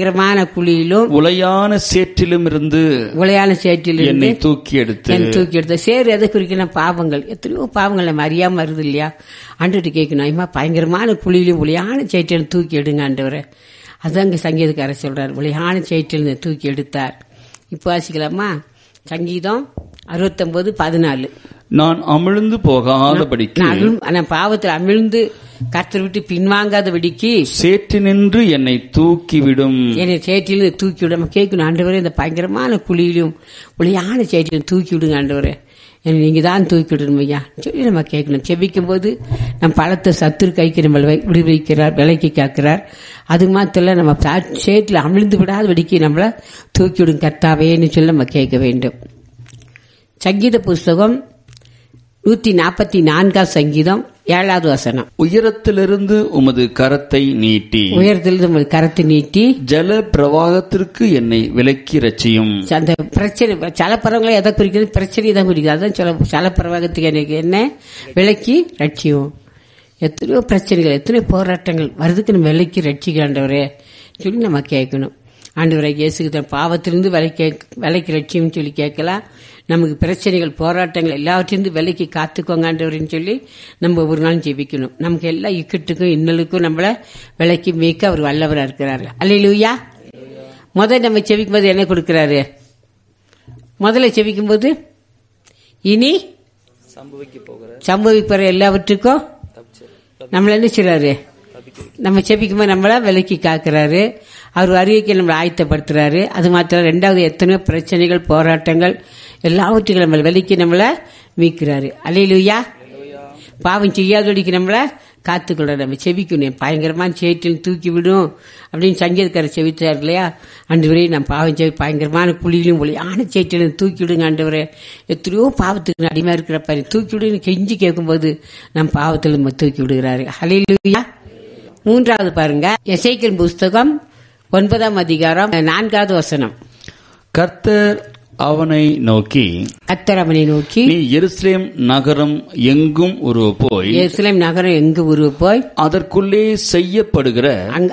உளையான சேற்றிலும் இருந்து என்னை தூக்கி எடுத்து. சேர் எதை குறிக்கணும்? பாவங்கள். எத்தனையோ பாவங்கள் நம்ம அறியாம வருது இல்லையா? ஆண்டவர்கிட்ட கேட்கணும். பயங்கரமான குழியிலும் உளையான சேற்றிலும் தூக்கி எடுங்க ஆண்டவரை. அதாங்க சங்கீதக்காரர் சொல்றார். உளையான சேற்றில் தூக்கி எடுத்தார். இப்ப வாசிக்கலாமா? சங்கீதம் 69:14. நான் அமிழ்ந்து போகாதபடிக்கு, நான் பாவத்தில் அமிழ்ந்து கர்த்தர் விட்டு பின்வாங்காதபடிக்கு சேற்றினின்று என்னை தூக்கிவிடும். என்னை சேற்றிலிருந்து தூக்கிவிடும். கேட்கணும், ஆண்டவரே இந்த பயங்கரமான குழியிலும் உளையான சேற்றிலும் தூக்கி விடுங்க ஆண்டவரே, நீங்க தான் தூக்கிவிடணும் ஐயா சொல்லி நம்ம கேட்கணும். செபிக்கும் போது நம் பலத்தை சத்துரு கைக்கு நம்மளை விடுவிக்கிறார், விலைக்கு காக்கிறார். அது மாத்திரம் நம்ம சேற்றில் அமிழ்ந்து விடாதபடிக்கு நம்மள தூக்கிவிடும் கர்த்தாவேன்னு சொல்லி நம்ம கேட்க வேண்டும். சங்கீத புஸ்தகம் 144ஆம் சங்கீதம் 7வது வசனம். உயரத்திலிருந்து உமது கரத்தை நீட்டி, உயரத்திலிருந்து உமது கரத்தை நீட்டி ஜல பிரவாகத்திற்கு என்னை விலக்கி ரட்சியும். அந்த பிரச்சனை சலப்பறவங்களை எதை குறிக்கிறது? பிரச்சனையை தான் குறிக்கிறது. அதான் சலப்பரவாகத்துக்கு எனக்கு என்ன விலக்கி ரட்சியும். எத்தனையோ பிரச்சனைகள், எத்தனையோ போராட்டங்கள் வருதுக்கு நம்ம விலக்கி ரட்சிக்கிறாண்டவரே சொல்லி நம்ம கேட்கணும். ஆண்டவரை இயேசுக்கு பாவத்திலிருந்து விலைக்கு ரட்சியும் சொல்லி கேட்கலாம். நமக்கு பிரச்சனைகள், போராட்டங்கள் எல்லாவற்றிலிருந்து விலைக்கு காத்துக்கோங்க ஆண்டவரின்னு சொல்லி நம்ம ஒரு நாள் ஜெபிக்கணும். நமக்கு எல்லா இக்கட்டுக்கும் இன்னலுக்கும் நம்மள விலைக்கு மீட்க அவர் வல்லவராக இருக்கிறாரு. அல்லேலூயா. முதல்ல நம்ம செபிக்கும் போது என்ன கொடுக்கிறாரு? முதல்ல செபிக்கும் போது இனி சம்பவிக்கிற எல்லாவற்றுக்கும் நம்மள என்ன செய்றாரு? நம்ம செபிக்கும் போது நம்மள விலைக்கு காக்கிறாரு. அவர் வருகைக்கு நம்மளை ஆயத்தப்படுத்துறாரு. அது மாத்திரம் 2வது எத்தனையோ பிரச்சனைகள், போராட்டங்கள் எல்லாவற்றுக்கும் நம்மளை விலைக்கு நம்மளை மீட்கிறாரு. அல்லேலூயா. பாவம் செய்யாதபடிக்கு நம்மளை காத்துக்கொள்ள நம்ம செபிக்கணும். பயங்கரமான சேற்றில் தூக்கி விடும் அப்படின்னு சங்கீதக்காரர் செபித்தார் இல்லையா? ஆண்டவரே நான் பாவம் செய்ய பயங்கரமான குழியிலும் ஒளியான சேற்றிலும் தூக்கி விடுங்க ஆண்டவரே. எத்தனையோ பாவத்துக்கு அடிமையா இருக்கிறப்ப தூக்கி விடுன்னு கெஞ்சி கேட்கும்போது நம் பாவத்தில் நம்ம தூக்கி விடுகிறாரு. அல்லேலூயா. 3வது பாருங்க, எசேக்கியேல் புஸ்தகம் 9ஆம் அதிகாரம் 4வது வசனம். கர்த்தர் அவனை நோக்கி, நீ எருசலேம் நகரம் எங்கும் உருவ போய், எருசலேம் நகரம் எங்கு உருவ போய் அதற்குள்ளே செய்யப்படுகிற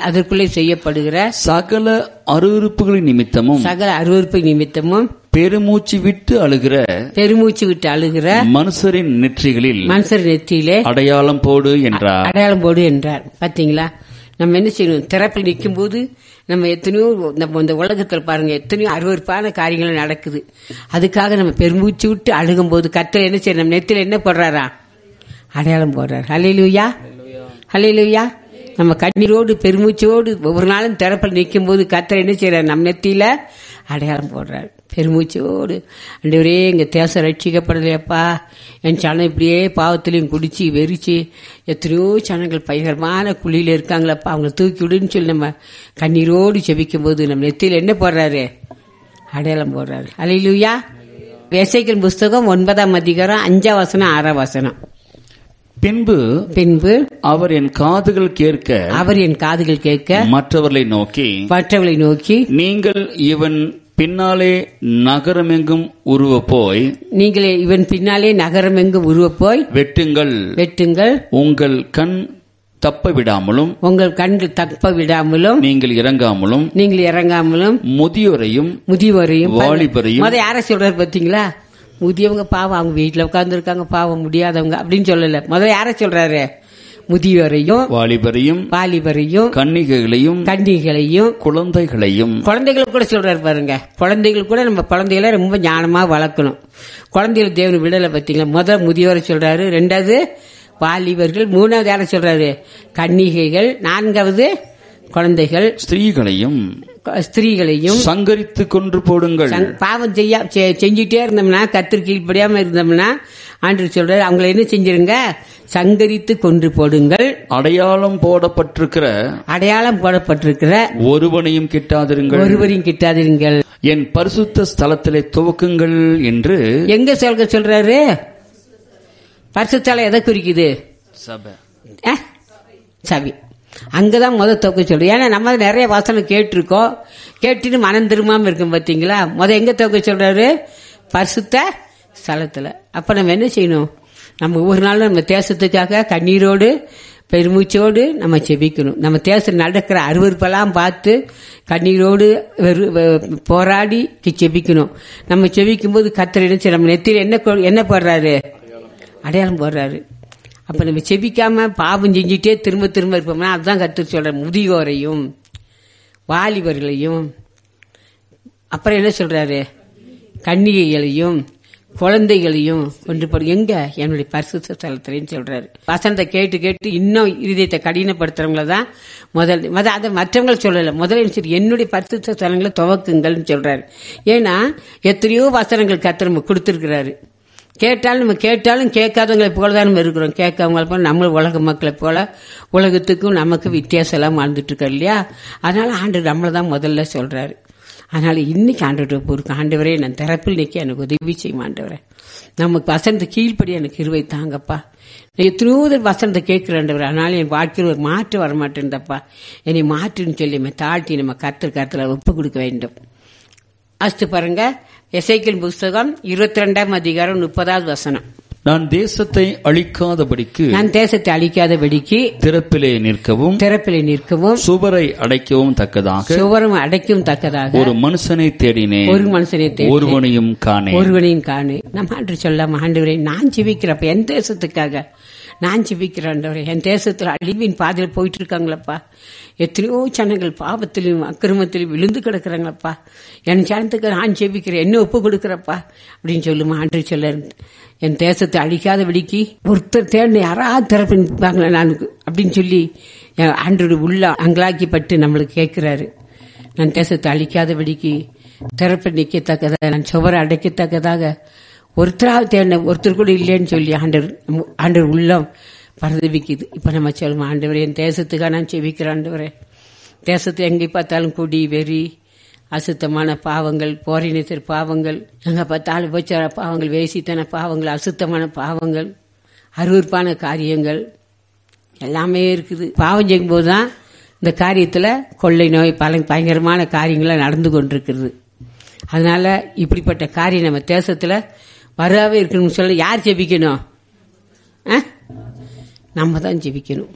சகல அருவருப்புகளின் நிமித்தமும் பெருமூச்சு விட்டு அழுகிற மனுஷரின் நெற்றியிலே அடையாளம் போடு என்றார். பாத்தீங்களா? நம்ம என்ன செய்யணும்? திறப்பில் நிற்கும் போது நம்ம எத்தனையோ இந்த உலகத்தில் பாருங்க எத்தனையோ அருவருப்பான காரியங்கள் நடக்குது. அதுக்காக நம்ம பெருமூச்சு விட்டு அழுகும் போது கர்த்தர் என்ன செய்யணும்? நம்ம நெத்தியில என்ன போடுறாரா? அடையாளம் போடுறாரு. அல்லேலூயா. அல்லேலூயா. நம்ம கண்ணீரோடு பெருமூச்சோடு ஒவ்வொரு நாளும் திறப்பில் நிற்கும் போது கர்த்தர் என்ன செய்யறாரு? நம்ம நெத்தியில அடையாளம் போடுறாரு. பெருமூச்சோடு ஆண்டவரே எங்க தேசம் ரட்சிக்கப்படலையப்பா, என் சனம் இப்படியே பாவத்திலையும் குடிச்சு வெறிச்சு எத்தனையோ சனங்கள் பயங்கரமான குழியில இருக்காங்களப்பா, அவங்களை தூக்கி விடுன்னு சொல்லி நம்ம கண்ணீரோடு செபிக்கும் போது நம்ம நெத்தியில என்ன போடுறாரு? அடையாளம் போடுறாரு. அல்லேலூயா. எசேக்கியேல் புஸ்தகம் 9ஆம் அதிகாரம் 5ஆம் வசனம் 6ஆம் வசனம். பின்பு அவர் என் காதுகள் கேட்க மற்றவர்களை நோக்கி நீங்கள் இவன் பின்னாலே நகரமெங்கும் உருவ போய் வெட்டுங்கள் உங்கள் கண் தப்ப விடாமலும் நீங்கள் இறங்காமலும் முதியோரையும் வாலிபரையும். யார சொல்றாரு பாத்தீங்களா? முதியவங்க பாவம், அவங்க வீட்டுல உட்கார்ந்து இருக்காங்க, பாவம் முடியாதவங்க அப்படின்னு சொல்லல. முதல்ல யார சொல்றாரு? முதியோரையும் வாலிபரையும் கன்னிகைகளையும் குழந்தைகளை கூட சொல்றாரு பாருங்க. குழந்தைகள் கூட நம்ம குழந்தைகளை ரொம்ப ஞானமா வளர்க்கணும். குழந்தைகள் தேவன் விடல பாத்தீங்களா? முதல் முதியோரை சொல்றாரு, 2வது வாலிபர்கள், 3வது யார சொல்றாரு? கன்னிகைகள், 4வது குழந்தைகள். ஸ்திரீகளையும் சங்கரித்து கொன்று போடுங்கள். பாவம் செஞ்சுட்டே இருந்தோம்னா, கர்த்தருக்கு கீழ்ப்படியாம இருந்தோம்னா ஆண்டவர் சொல்றாரு அவங்களை என்ன செஞ்சிருங்க? சங்கரித்து கொன்று போடுங்கள். அடையாளம் போடப்பட்டிருக்கிற ஒருவரையும் கிட்டாதிருங்கள். என் பரிசுத்த ஸ்தலத்திலே துவக்குங்கள் என்று. எங்க சொல்றாரு? பரிசுத்த ஸ்தலம் எதை குறிக்குது? சபை. அங்கதான் துவக்க சொல்றோம். ஏன்னா நம்ம நிறைய வாசனை கேட்டுட்டு மனம் திரும்பாம இருக்கும் பாத்தீங்களா? எங்க துவக்க சொல்றாரு? பரிசுத்த ஸ்தலத்துல. அப்ப நம்ம என்ன செய்யணும்? நம்ம ஒவ்வொரு நாளும் நம்ம தேசத்துக்காக கண்ணீரோடு பெருமூச்சோடு நம்ம செபிக்கணும். நம்ம தேசம் நடக்கிற அருவருப்பெல்லாம் பார்த்து கண்ணீரோடு போராடி செபிக்கணும். நம்ம செபிக்கும் போது கர்த்தர் என்ன நம்ம நெத்தியில என்ன போடுறாரு? அடையாளம் போடுறாரு. அப்ப நம்ம செபிக்காம பாவம் செஞ்சுட்டே திரும்ப இருப்போம்னா அதுதான் கர்த்தர் சொல்ற. முதியோரையும் வாலிபர்களையும், அப்புறம் என்ன சொல்றாரு? கன்னிகைகளையும் குழந்தைகளையும் கொண்டு போடு. எங்க? என்னுடைய பரிசுத்த ஸ்தலத்திலேன்னு சொல்றாரு. வசனத்தை கேட்டு இன்னும் இருதயத்தை கடினப்படுத்துறவங்களதான் அதை மற்றவங்களை சொல்லல. முதல்ல என்னுடைய பரிசுத்த ஸ்தலங்களை துவக்குங்கள்னு சொல்றாரு. ஏன்னா எத்தனையோ வசனங்கள் கர்த்தர் நம்ம கொடுத்திருக்கிறாரு. கேட்டாலும் கேட்காதவங்களை போலதான் நம்ம இருக்கிறோம். கேட்கவங்களை போல நம்ம உலக மக்களை போல உலகத்துக்கும் நமக்கு வித்தியாசம் எல்லாம் வாழ்ந்துட்டு இருக்கோம் இல்லையா? அதனால ஆண்டவர் நம்மளதான் முதல்ல சொல்றாரு. அதனால இன்னைக்கு ஆண்டவரை பொறுக்க, ஆண்டவரே நான் திறப்பில் நிற்க எனக்கு உதவி செய்யும் ஆண்டவரே. நமக்கு வசனத்தை கீழ்ப்படி எனக்கு கிருபை தாங்கப்பா. நான் எத்தனையோ வசனத்தை கேட்கிறேன்டவர், அதனால என் வாழ்க்கையில் ஒரு மாற்று வரமாட்டேன்டப்பா, என்னை மாற்றுன்னு சொல்லி நம்ம தாழ்த்தி நம்ம கர்த்தர் ஒப்பு கொடுக்க வேண்டும். அஸ்து பாருங்க, எசேக்கியேல் புஸ்தகம் 22ஆம் அதிகாரம் 30வது வசனம். நான் தேசத்தை அழிக்காதபடிக்கு திறப்பிலே நிற்கவும் சுவரை அடைக்கவும் தக்கதாக ஒரு மனுஷனை தேடினேன், ஒருவனையும் காணேன். நம்ம ஆண்டு சொல்லாம, ஆண்டவரே நான் ஜெபிக்கிறப்ப என் தேசத்துக்காக நான் ஜெபிக்கிறேன். என் தேசத்துல அழிவின் பாதையில் போயிட்டு இருக்காங்களப்பா, எத்தனையோ ஜனங்கள் பாவத்திலும் அக்கிரமத்திலும் விழுந்து கிடக்குறாங்களப்பா, என் ஜனத்துக்கு நான் ஜெபிக்கிறேன், என்ன ஒப்பு கொடுக்கிறப்பா அப்படின்னு சொல்லுமா. ஆண்டு சொல்ல, என் தேசத்தை அழிக்காதபடிக்கு ஒருத்தர் தேர்ந்து யாராவது திறப்பாங்களா நான் அப்படின்னு சொல்லி ஆண்டோட உள்ள அங்கலாக்கிப்பட்டு நம்மளுக்கு கேட்கிறாரு. நான் தேசத்தை அழிக்காதபடிக்கு திறப்பை நிற்கத்தக்கதாக, நான் சுவரை அடைக்கத்தக்கதாக ஒருத்தராவது தேர்ந்த ஒருத்தர் கூட இல்லைன்னு சொல்லி ஆண்டவர் உள்ளம் பரதவிக்குது. இப்ப நம்ம சொல்லுவோம், ஆண்டவரே என் தேசத்துக்காக நான் செபிக்கிறேன். ஆண்டவரே, தேசத்தை எங்கே பார்த்தாலும் குடி, வெறி, அசுத்தமான பாவங்கள், போரினத்தர் பாவங்கள், எங்க பார்த்தாலும் உபச்சார பாவங்கள், வேசித்தன பாவங்கள், அசுத்தமான பாவங்கள், அருவருப்பான காரியங்கள் எல்லாமே இருக்குது. பாவம் செய்யும் போதுதான் இந்த காரியத்துல கொள்ளை நோய், பல பயங்கரமான காரியங்கள் நடந்து கொண்டிருக்கிறது. அதனால இப்படிப்பட்ட காரியம் நம்ம தேசத்துல வராவே இருக்கணும்னு சொல்ல யார் ஜெபிக்கணும்? நம்ம தான் ஜெபிக்கணும்.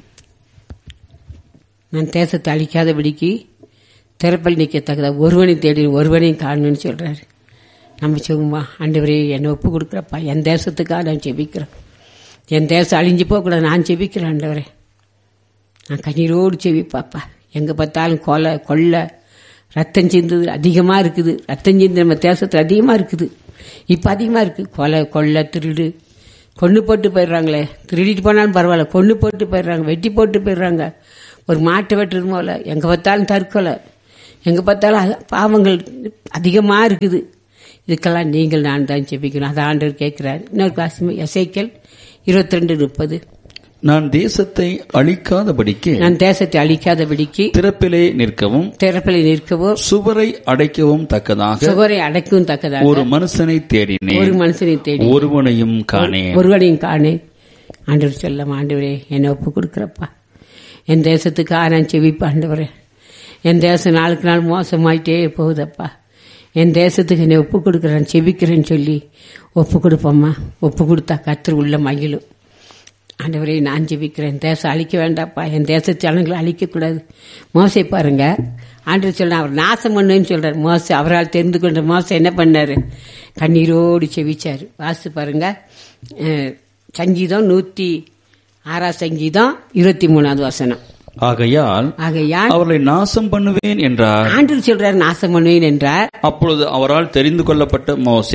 நான் தேசத்தை அழிக்காதபடிக்கு திறப்பல் நிற்கத்தக்கதா ஒருவனையும் தேடி ஒருவனையும் காணணும்னு சொல்றாரு. நம்ம சொல்லுமா, ஆண்டவரே என்னை ஒப்பு கொடுக்குறப்பா, என் தேசத்துக்காக நான் ஜெபிக்கிறேன், என் தேசம் அழிஞ்சு போகக்கூடாது, நான் ஜெபிக்கிறேன். ஆண்டவரே நான் கண்ணீரோடு ஜெபிப்பாப்பா. எங்க பார்த்தாலும் கொள்ளை ரத்தம் சிந்துது அதிகமா இருக்குது. ரத்தம் சிந்து நம்ம தேசத்துல அதிகமா இருக்குது. இப்ப அதிகமா இருக்கு. கொள்ளை திருடு, கொண்டு போட்டு போயிடுறாங்களே. திருடிட்டு போனாலும் பரவாயில்ல, கொண்டு போட்டு போயிடுறாங்க, வெட்டி போட்டு போயிடுறாங்க. ஒரு மாட்டை வெட்டுறது போல, எங்க பார்த்தாலும் தற்கொலை, எங்க பார்த்தாலும் பாவங்கள் அதிகமா இருக்குது. இதுக்கெல்லாம் நீங்கள் நான் தான் ஜெபிக்கணும். அதை ஆண்டவர் கேட்கிறார். இன்னொரு வாசியம், எசேக்கியேல் 22:30. நான் தேசத்தை அழிக்காதபடிக்கு திறப்பிலே நிற்கவும் சுவரை அடைக்கவும் தக்கதாக ஒரு மனுஷனை தேடினேன், ஒருவனையும் காணேன். ஆண்டவர் சொல்ல, ஆண்டவரே என்னை ஒப்பு கொடுக்கிறப்பா, என் தேசத்துக்காக நான் செவிப்பா. ஆண்டவரே, என் தேசம் நாளுக்கு நாள் மோசமாயிட்டே போகுதப்பா, என் தேசத்துக்கு என்னை ஒப்பு கொடுக்கிறேன், செவிக்கிறேன்னு சொல்லி ஒப்பு கொடுப்போம்மா. ஒப்பு கொடுத்தா கர்த்தர் உள்ள மகிழும். ஆண்டவரே நான் ஜெபிக்கிறேன், தேசம் அழிக்க வேண்டாப்பா, என் தேச ஜனங்களை அழிக்கக்கூடாது. மோசை பாருங்க, ஆண்டவர் சொல்ற அவர் நாசம் பண்ணுன்னு சொல்றாரு. மோசை அவரால் தெரிந்து கொண்ட மோசை என்ன பண்ணாரு? கண்ணீரோடு செவிச்சாரு. வாசித்து பாருங்க, சங்கீதம் 106 சங்கீதம் 23வது வசனம். ஆகையால் அவர்களை நாசம் பண்ணுவேன் என்றார். ஆண்டவர் சொல்றார் நாசம் பண்ணுவேன் என்றார். அப்பொழுது அவரால் தெரிந்து கொள்ளப்பட்ட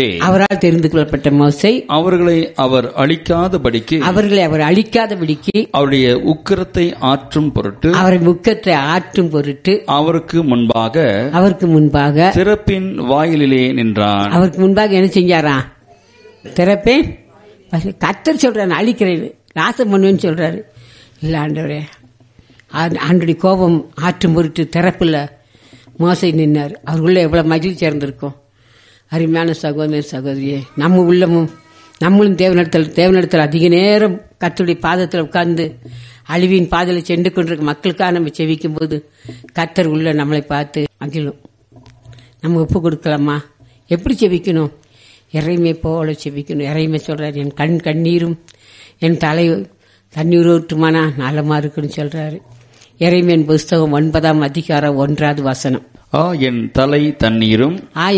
மோசே அவர்களை அவர் அழிக்காதபடிக்கு அவருடைய உக்கிரத்தை ஆற்றும் பொருட்டு அவருக்கு முன்பாக திறப்பின் வாயிலே நின்றான். அவருக்கு முன்பாக என்ன செஞ்சாரா? திறப்பேன். கர்த்தர் சொல்றாரு அழிக்கிறேன், நாசம் பண்ணுவேன்னு சொல்றாரு. இல்ல ஆண்டவரே, ஆண்டுடைய கோபம் ஆற்றும் பொருட்டு திறப்புல மோசை நின்னார். அவருக்குள்ள எவ்வளவு மகிழ்ச்சி இருந்திருக்கும். அருமையான சகோதர சகோதரியே, நம்ம உள்ளமும் நம்மளும் தேவனிடத்தில் அதிக நேரம் கர்த்தருடைய பாதத்தில் உட்கார்ந்து அழிவின் பாதையில சென்று கொண்டிருக்க மக்களுக்காக நம்ம செவிக்கும் போது கர்த்தர் உள்ள நம்மளை பார்த்து மகிழும். நம்ம ஒப்பு கொடுக்கலாமா? எப்படி செவிக்கணும்? இறைமை போல செவிக்கணும். இறைமை சொல்றாரு, என் கண்ணீரும் என் தலை தண்ணீர் ஊற்றுமானா நலமா இருக்குன்னு சொல்றாரு. எரேமியா புஸ்தகம் 9ஆம் அதிகாரம் 1வது வசனம். என் தலை தண்ணீரும்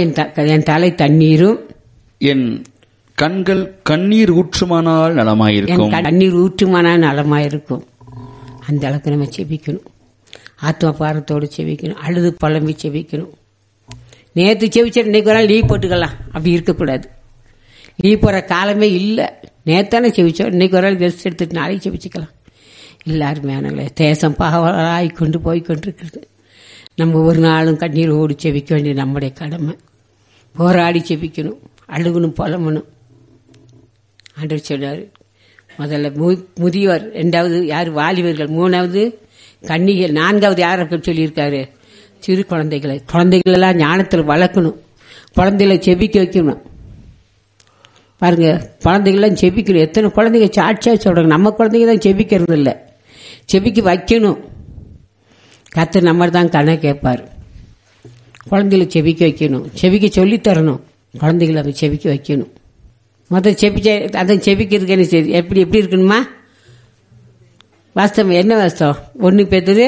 என் கண்கள் கண்ணீர் ஊற்றுமானால் நலமாயிருக்கும். கண்ணீர் ஊற்றுமானால் நலமாயிருக்கும். அந்த அளவுக்கு நம்ம செபிக்கணும். ஆத்மா பாரத்தோடு செபிக்கணும். அழுது புலம்பி செபிக்கணும். நேற்று செபிச்சா இன்னைக்கு ஒரு நாள் லீவ் போட்டுக்கலாம், அப்படி இருக்கக்கூடாது. லீவ் போற காலமே இல்லை. நேத்தானே செபிச்சோம், இன்னைக்கு ஒரு நாள் ரெஸ்ட் எடுத்துட்டு நாளைக்கு செபிச்சுக்கலாம். எல்லாருமே தேசம் பாவலாய் கொண்டு போய்கொண்டிருக்கிறது. நம்ம ஒரு நாளும் கண்ணீர் ஓடி செபிக்க வேண்டிய நம்முடைய கடமை. போராடி செபிக்கணும், அழுகணும், புலம்பணும். ஆண்டவர் சொன்னார், முதல்ல முதியோர், 2வது யார்? வாலிபர்கள், 3வது கன்னிகள், 4வது யார் சொல்லியிருக்காரு? சிறு குழந்தைகளெல்லாம் ஞானத்தில் வளர்க்கணும். குழந்தைகளை செபிக்க வைக்கணும். பாருங்க, குழந்தைகள்லாம் செபிக்கணும். எத்தனை குழந்தைங்க சாட்சியா சொல்றாங்க, நம்ம குழந்தைங்க தான் செபிக்கிறது இல்லை. செபிக்க வைக்கணும். கர்த்தர் நம்ம தான் கண்ணை கேட்பார். குழந்தைகளை செபிக்க வைக்கணும், செபிக்க சொல்லித்தரணும். குழந்தைகளை அதை செபிக்க வைக்கணும். மொத்தம் அதை செபிக்கிறதுக்கு என்ன செய்யுது, எப்படி இருக்கணுமா? வாஸ்தவம் என்ன வாஸ்தவம்? 1 பேதுரு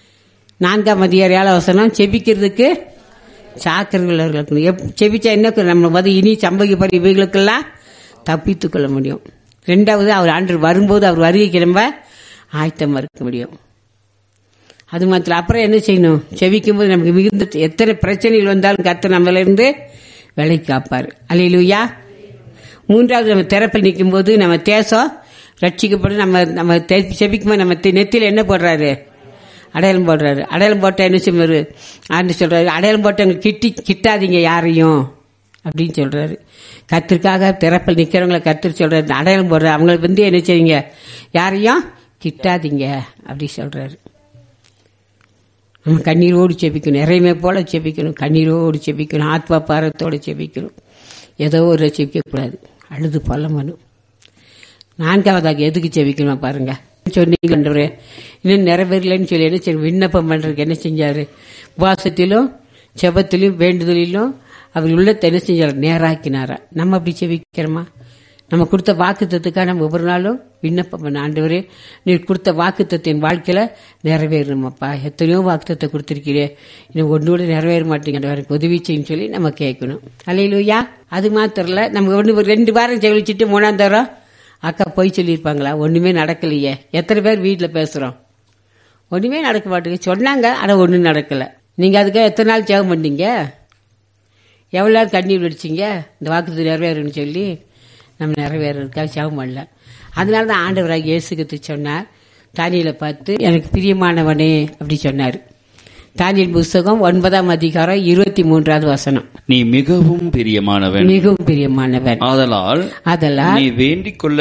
4:7 செபிக்கிறதுக்கு சாக்கிரர்கள் இருக்கணும். செபிச்சா என்ன நம்ம இனி சம்பவிக்கப்படுற இவைகளுக்கெல்லாம் தப்பித்துக் கொள்ள முடியும். 2வது, அவர் ஆண்டு வரும்போது அவர் வருகைக்கு நம்ம ஆயத்தமா இருக்க முடியும். அது மாத்திரம். அப்புறம் என்ன செய்யணும்? செபிக்கும் போது நமக்கு மிகுந்த எத்தனை பிரச்சனைகள் வந்தாலும் கர்த்தர் நம்மள இருந்து விலை காப்பார். அல்லேலூயா. 3வது, நம்ம திறப்பில் நிற்கும் போது நம்ம தேசம் ரட்சிக்கப்படும். நம்ம செபிக்கும் போது நம்ம நெத்தியில என்ன போடுறாரு? அடையாளம் போடுறாரு. அடையாளம் போட்டா என்ன செய்வாரு? ஆண்டு சொல்றாரு, அடையாளம் போட்டவங்க கிட்டாதீங்க யாரையும் அப்படின்னு சொல்றாரு. கர்த்தருக்காக திறப்பில் நிக்கிறவங்களை கர்த்தர் சொல்றாரு, அடையாளம் போடுற அவங்களுக்கு என்ன செய்யுங்க, யாரையும் கிட்டாதீங்க அப்படி சொல்றாரு. நம்ம கண்ணீரோடு செபிக்கணும். இறைமை போல செபிக்கணும், கண்ணீரோடு செபிக்கணும், ஆத்மா பாரத்தோடு செபிக்கணும். ஏதோ ஒரு செபிக்கக்கூடாது, அழுது பலமனும். 4வதாக எதுக்கு செபிக்கணும் பாருங்க. சொன்னீங்க இன்னும் நிறைவேறலன்னு சொல்லி என்ன செய்ய, விண்ணப்பம் பண்றதுக்கு என்ன செஞ்சாரு? உபவாசத்திலும் செபத்திலும் வேண்டுதலிலும் அவர் உள்ளத்தை என்ன செஞ்சாரு? நேராக்கினாரா. நம்ம அப்படி செபிக்கிறோமா? நம்ம கொடுத்த வாக்குத்தத்துக்காக நம்ம ஒவ்வொரு நாளும் விண்ணப்பம் பண்ண, ஆண்டவரே நீர் கொடுத்த வாக்குத்தத்தின் வாழ்க்கையில நிறைவேறணுமாப்பா. எத்தனையோ வாக்குத்தத்தை கொடுத்திருக்கிறே, இன்னும் ஒன்னோட நிறைவேற மாட்டேங்கிற உதவி செய்யும் சொல்லி நம்ம கேட்கணும். அல்லேலூயா. அது மாத்திரம் இல்ல, நம்ம 2 வாரம் செவிச்சிட்டு 3ஆம் தரம் அக்கா போய் சொல்லியிருப்பாங்களா? ஒண்ணுமே நடக்கலையே. எத்தனை பேர் வீட்டுல பேசுறோம், ஒண்ணுமே நடக்க மாட்டேங்குது சொன்னாங்க, ஆனா ஒண்ணும் நடக்கல. நீங்க அதுக்காக எத்தனை நாள் ஜெபம் பண்ணீங்க? எவ்வளவு நாள் கண்ணீர் வெடிச்சிங்க இந்த வாக்குத்தத்தம் நிறைவேறுன்னு சொல்லி? நம்ம நிறைவேறதுக்காக ஜெபம் பண்ணல. அதனாலதான் ஆண்டவராக இயேசு கிறிஸ்து சொன்னார், தானியேலை பார்த்து எனக்கு பிரியமானவனே அப்படி சொன்னார். தானியேல் புத்தகம் 9ஆம் அதிகாரம் 23வது வசனம். நீ மிகவும் பிரியமானவன், மிகவும் பிரியமானவன், ஆதலால் நீ வேண்டிக் கொள்ள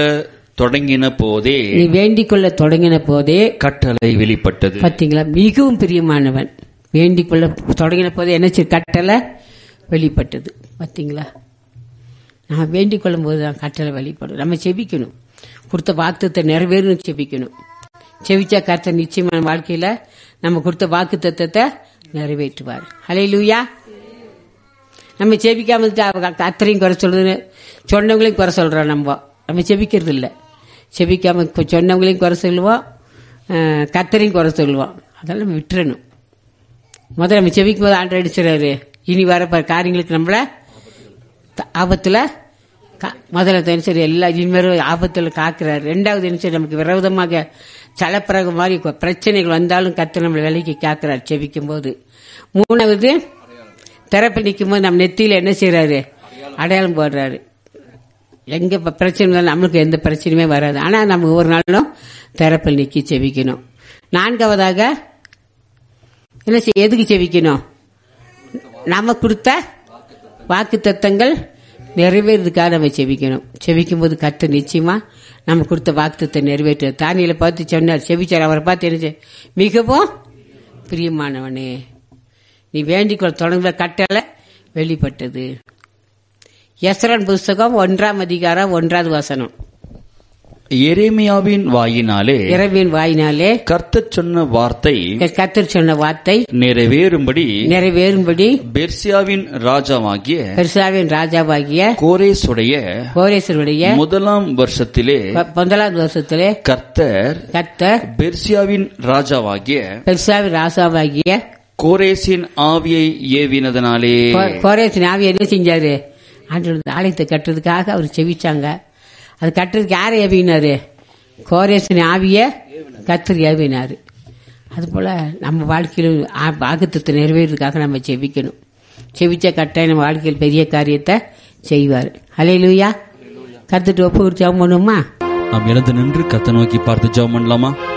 தொடங்கின போதே கட்டளை வெளிப்பட்டது. பாத்தீங்களா? மிகவும் பிரியமானவன், வேண்டிக் கொள்ள தொடங்கின போதே என்ன கட்டளை வெளிப்பட்டது. பாத்தீங்களா? நான் வேண்டிக் கொள்ளும் போதுதான் கட்டளை வெளிப்படும். நம்ம செபிக்கணும், கொடுத்த வாக்குத்தத்தை நிறைவேறணும் செபிக்கணும். செபிச்சா கர்த்தர் நிச்சயமான வாழ்க்கையில நம்ம கொடுத்த வாக்குத்தத்தத்தை நிறைவேற்றுவார். ஹல்லேலூயா. நம்ம செபிக்காம கர்த்தரையும் குறை சொல்றது, சொன்னவங்களையும் குறை சொல்றோம். நம்ம செபிக்கிறது இல்லை. செபிக்காம சொன்னவங்களையும் குறை சொல்லுவோம், கர்த்தரையும் குறை சொல்லுவோம். அதெல்லாம் நம்ம விட்டுறணும். முதல்ல நம்ம செபிக்கும் போது ஆண்டவர் அடிச்சுறாரு, இனி வர காரியங்களுக்கு நம்மள ஆபத்துல முதல்ல தினசரி எல்லா இனிமேலும் ஆபத்துல காக்கிறாரு. 2வது தினசரி நமக்கு விரோதமாக சலப்பிறகு மாதிரி பிரச்சனைகள் வந்தாலும் கர்த்தர் நம்மளை விலைக்கு காக்கிறார் செபிக்கும் போது. 3வது திறப்பில் நிற்கும் போது நம்ம நெத்தியில என்ன செய்யறாரு? அடையாளம் போடுறாரு. எங்க பிரச்சனை நம்மளுக்கு எந்த பிரச்சனையுமே வராது. ஆனா நம்ம ஒவ்வொரு நாளும் திறப்பில் நிக்கி செபிக்கணும். 4வதாக என்ன செய்ய, எதுக்கு செபிக்கணும்? நம்ம கொடுத்த வாக்கு தத்தங்கள் நிறைவேறதுக்காக நம்ம செபிக்கணும். செபிக்கும் போது கர்த்தர் நிச்சயமா நம்ம கொடுத்த வாக்குத்தத்தை நிறைவேற்ற. தானியேலை பார்த்து சொன்னார், செபிச்சார். அவரை பார்த்து என்ன மிகவும் பிரியமானவனே நீ வேண்டிக்கொள்ள தொடங்குற கட்டளை வெளிப்பட்டது. எஸ்ரான் புஸ்தகம் 1ஆம் அதிகாரம் 1வது வசனம். எரேமியாவின் வாயினாலே கர்த்தர் சொன்ன வார்த்தை நிறைவேறும்படி பெர்சியாவின் ராஜாவாகிய கோரேசுடைய 1ஆம் வருஷத்திலே கர்த்தர் பெர்சியாவின் ராஜாவாகிய கோரேசின் ஆவியை ஏவினதனாலே. கோரேசின் ஆவியை என்ன செஞ்சாரு? ஆலயத்தை கட்டுறதுக்காக அவர் செவிச்சாங்க. அது கட்டுறதுக்கு யாரை ஏவினாரு? கோரேசின் ஆவிய கர்த்தர் ஏவினாரு. அதுபோல நம்ம வாழ்க்கையில் வாக்குத்தத்தை நிறைவேறதுக்காக நம்ம செபிக்கணும். செபிச்ச கட்டாயம் நம்ம வாழ்க்கையில் பெரிய காரியத்தை செய்வார். ஹல்லேலூயா. கர்த்தருக்கு ஒப்பு கொடுத்து ஜெபம் பண்ணுவோமா? நாம் எழுந்து நின்று கர்த்தரை நோக்கி பார்த்து ஜெபம் பண்ணலாமா?